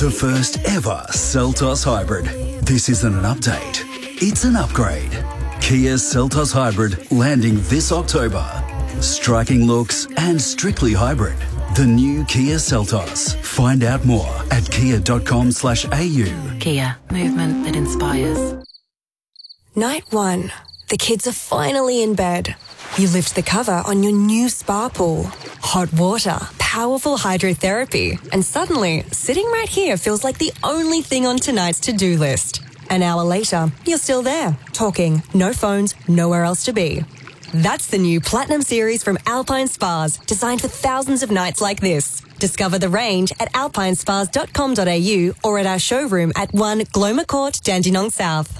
The first ever Seltos Hybrid. This isn't an update, it's an upgrade. Kia Seltos Hybrid landing this October. Striking looks and strictly hybrid. The new Kia Seltos. Find out more at kia.com/au. Kia, movement that inspires. Night 1. The kids are finally in bed. You lift the cover on your new spa pool. Hot water, powerful hydrotherapy, and suddenly, sitting right here feels like the only thing on tonight's to-do list. An hour later, you're still there, talking, no phones, nowhere else to be. That's the new Platinum Series from Alpine Spas, designed for thousands of nights like this. Discover the range at alpinespas.com.au or at our showroom at 1 Gloma Court, Dandenong South.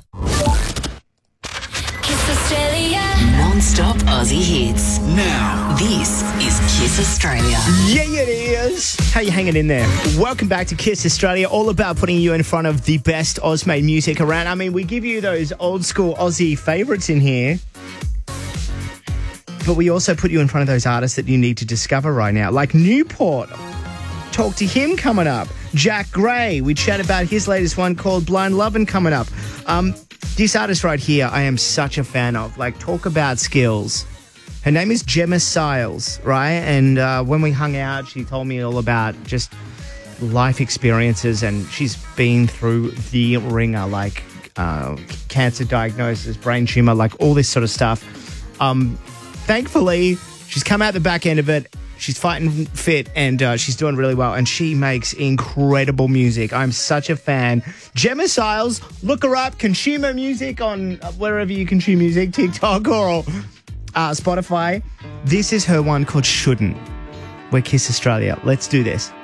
Kiss Australia. Non-stop Aussie hits. Now. This is Kiss Australia. Yeah, it is. How you hanging in there? Welcome back to Kiss Australia, all about putting you in front of the best Ausmade music around. I mean, we give you those old school Aussie favourites in here, but we also put you in front of those artists that you need to discover right now, like Newport. Talk to him coming up. Jack Gray, we chat about his latest one called Blind Lovin' coming up. This artist right here, I am such a fan of. Like, talk about skills. Her name is Gemma Siles, right? And when we hung out, she told me all about just life experiences, and she's been through the ringer, like cancer diagnosis, brain tumor, like all this sort of stuff. Thankfully, she's come out the back end of it. She's fighting fit, and she's doing really well, and she makes incredible music. I'm such a fan. Gemma Siles, look her up. Consumer music on wherever you consume music, TikTok or Spotify. This is her one called Shouldn't. We're Kiss Australia. Let's do this.